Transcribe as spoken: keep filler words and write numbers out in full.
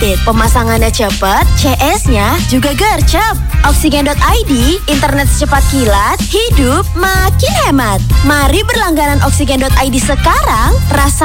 update. Pemasangannya cepat, C S-nya juga gercep. Oksigen dot I D, internet secepat kilat, hidup makin hemat. Mari berlangganan Oksigen dot I D sekarang, rasa